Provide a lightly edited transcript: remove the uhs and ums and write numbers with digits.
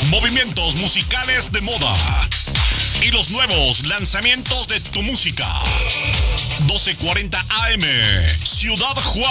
movimientos musicales de moda y los nuevos lanzamientos de tu música. 12:40 AM, Ciudad Juárez.